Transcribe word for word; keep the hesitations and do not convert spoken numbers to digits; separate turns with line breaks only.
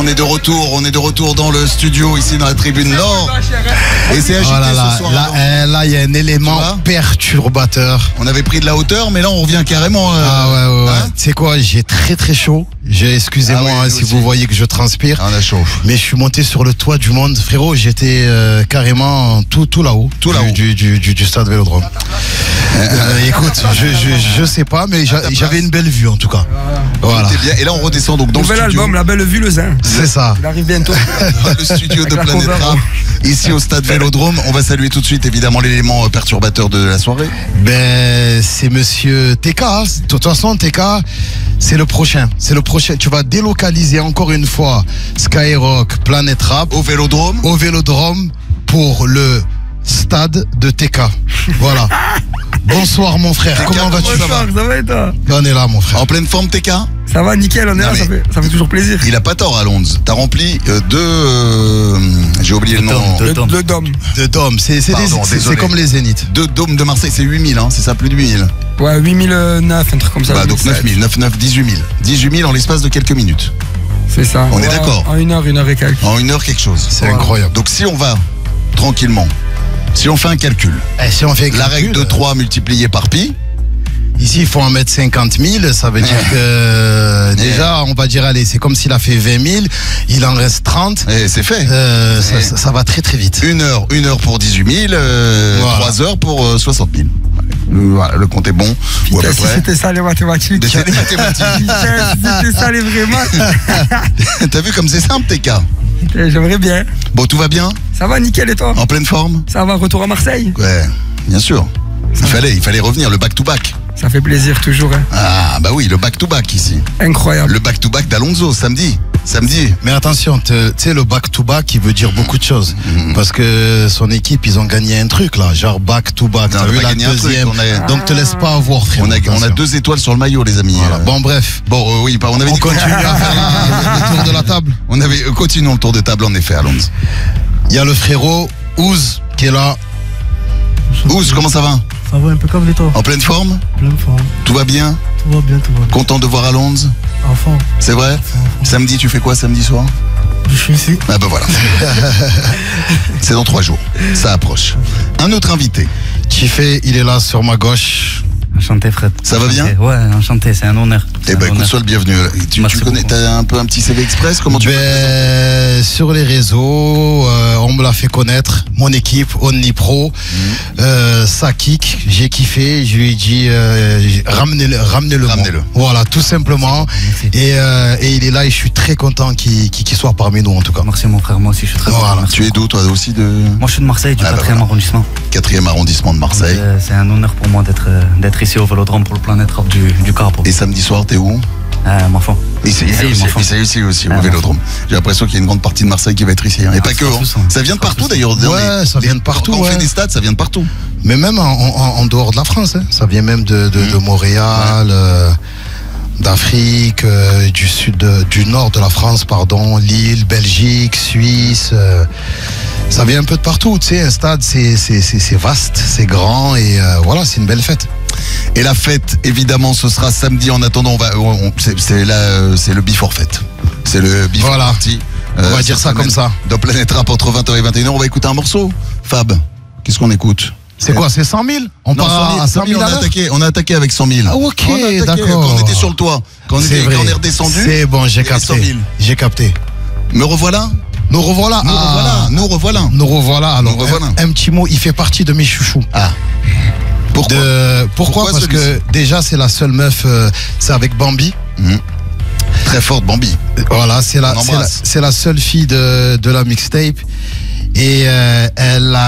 on est de retour, on est de retour dans le studio, ici dans la tribune Nord. Et c'est agité
oh là là,
ce soir.
Là, euh, là, il y a un élément perturbateur.
On avait pris de la hauteur, mais là, on revient carrément. Euh,
ah ouais, ouais, ouais.
Hein,
tu sais quoi, j'ai très très chaud. J'ai, excusez-moi
ah oui,
hein, si
aussi.
vous voyez que je transpire.
On a chaud.
Mais je suis monté sur le toit du monde. Frérot, j'étais euh, carrément tout, tout là-haut.
Tout
du,
là-haut.
Du, du, du, du stade Vélodrome. euh, écoute, je, je, je sais pas, mais j'a, j'avais une belle vue en tout cas. Voilà.
Bien. Et là, on redescend donc dans
Nouvel
le studio.
album, La Belle Vue, le Zin.
C'est ça.
Il arrive bientôt.
Le studio de
Avec la
Planète
cover.
Rap, ici au stade Vélodrome. On va saluer tout de suite évidemment l'élément perturbateur de la soirée.
Ben, c'est monsieur T K. De toute façon, T K, c'est le prochain. C'est le prochain. Tu vas délocaliser encore une fois Skyrock, Planète Rap
Au Vélodrome.
au Vélodrome pour le stade de T K. Voilà. Bonsoir mon frère.
T K,
Comment vas-tu?
comment
Bonsoir, ça va et toi?
On est là mon frère.
En pleine forme, T K.
Ça va, nickel, on est
Non,
là, ça
mais-
fait, ça fait toujours plaisir.
Il a pas tort, Alonso. T'as rempli euh, deux. euh, J'ai oublié le nom.
Le, le Dôme.
De Dôme. C'est, c'est, des-
Pardon,
c'est,
désolé.
c'est comme les Zéniths.
Deux dômes de Marseille, c'est huit mille, hein, c'est ça, plus de huit mille.
Ouais, huit mille neuf, un truc comme ça.
Bah, donc neuf mille, neuf, neuf, dix-huit mille. dix-huit mille en l'espace de quelques minutes.
C'est ça.
On est
Ouais,
d'accord.
En une heure, une heure et quelques.
En une heure, quelque chose.
C'est
Voilà.
incroyable.
Donc si on va tranquillement, si on fait un calcul,
Eh, si on fait
la
calcul,
règle de trois multipliée par pi,
ici, il faut en mettre cinquante mille. Ça veut dire que euh, déjà, on va dire, allez, c'est comme s'il a fait vingt mille. Il en reste trente.
eh, c'est fait.
Euh, ça,
Eh.
ça, ça va très très vite.
Une heure, une heure pour dix-huit mille, euh,
Voilà.
trois heures pour euh, soixante mille. Euh, Voilà, le compte est bon, ou à peu
Putain, si
près.
c'était ça les mathématiques.
Mais c'est des mathématiques.
Putain, si c'était ça les vrais maths.
T'as vu comme c'est simple, T K?
Putain, j'aimerais bien.
Bon, tout va bien?
Ça va, nickel et toi?
En pleine forme?
Ça va, retour à Marseille?
Ouais, bien sûr. Il fallait, il fallait revenir, le back-to-back.
Ça fait plaisir toujours, hein.
Ah, bah oui, le back-to-back ici.
Incroyable.
Le back-to-back d'Alonso, samedi. Samedi.
Mais attention, te- tu sais, le back-to-back, il veut dire beaucoup de choses.
Mhm.
Parce que son équipe, ils ont gagné un truc, là. Genre back-to-back.
Non,
T'as
on a
vu
pas
la
gagné un truc,
deuxième.
on a-
Donc, te laisse pas avoir, frère.
On a, on a deux étoiles sur le maillot, les amis.
Voilà.
Euh,
Bon, bref.
Bon, euh, oui, on avait
On
dit
continue à faire la- le tour de la table.
On avait, euh, continuons le tour de table, en effet, Alonso.
Il y a le frérot Ouz qui est là.
Ouz, comment ça va?
Ça va impeccable et toi?
En pleine forme?
Pleine forme.
Tout va bien?
Tout va bien, tout va bien.
Content de voir Alonso?
Enfant,
C'est vrai? Samedi, tu fais quoi samedi soir?
je suis ici.
Ah ben voilà. C'est dans trois jours. Ça approche. Un autre invité.
Tiffé, il est là sur ma gauche.
Enchanté Fred.
Ça va bien?
Enchanté. Ouais, enchanté, c'est un honneur.
Eh
C'est
ben
un
écoute,
honneur.
sois le bienvenu. Tu,
Merci
tu connais,
beaucoup.
t'as un peu un petit C V Express? Comment tu
Ben, sur les réseaux, euh, on me l'a fait connaître. Mon équipe, Only Pro, euh, ça kick, j'ai kiffé. Je lui ai dit, euh, ramenez-le, ramenez-le.
Ramenez-le.
moi. Voilà, tout simplement.
Merci.
Et, euh, et il est là et je suis très content qu'il, qu'il, qu'il soit parmi nous en tout cas.
Merci mon frère, moi aussi je suis très
Voilà.
content. Merci
Tu es
beaucoup.
d'où toi aussi de
Moi je suis de Marseille, du
Ah bah
quatrième
voilà.
arrondissement.
quatrième arrondissement de Marseille?
Euh, C'est un honneur pour moi d'être euh, d'être ici au Vélodrome pour le Planète Rap du, du Carbo.
Et samedi soir, t'es où?
Euh, ma femme.
Ici,
Ici,
ici,
mon frère.
ici, ici aussi,
Ah,
au Vélodrome. J'ai l'impression qu'il y a une grande partie de Marseille qui va être ici. hein. Et
Ah,
pas
ça
que.
sera
hein.
tous, hein.
Ça vient de
Ça sera
partout
tous.
d'ailleurs. Dans
Ouais,
les-
ça vient de partout,
Quand on fait
ouais.
des stades, ça vient de partout.
Mais même en, en- en dehors de la France, hein. Ça vient même de, de, de Montréal, euh, d'Afrique, euh, du sud, de- du nord de la France, pardon, Lille, Belgique, Suisse. euh, ça vient un peu de partout. Tu sais, un stade, c'est, c'est, c'est, c'est vaste, c'est grand et euh, voilà, c'est une belle fête.
Et la fête, évidemment, ce sera samedi. En attendant, on va, on- on- c'est, c'est la- euh, c'est le before fête. C'est le before
Voilà.
party.
On va
Euh,
dire
cette
ça comme
semaine,
ça.
Dans Planète Rap entre vingt heures et vingt et une heures, on va écouter un morceau. Fab, qu'est-ce qu'on écoute?
C'est quoi, c'est cent mille? On
Non,
part
cent mille,
à cent
cent mille,
mille
on
à
a
l'heure?
attaqué, on a attaqué avec cent mille.
Ah, ok,
On a attaqué
d'accord.
Quand on était sur le toit, quand on,
C'est
était,
vrai.
quand on est redescendu.
C'est bon, j'ai
il y avait cent
capté.
mille.
J'ai capté.
Me revoilà.
Nous revoilà.
Nous
Ah,
revoilà. Nous revoilà.
Nous revoilà. Alors,
Nous revoilà.
Un, un petit mot, il fait partie de mes chouchous.
Ah. Pourquoi?
De- pourquoi,
Pourquoi
Parce que
celui-ci
déjà c'est la seule meuf, euh, c'est avec Bambi.
Mhm. Très forte, Bambi.
Voilà, c'est la,
On
c'est la,
embrasse.
c'est la seule fille de, de la mixtape. Et euh, elle a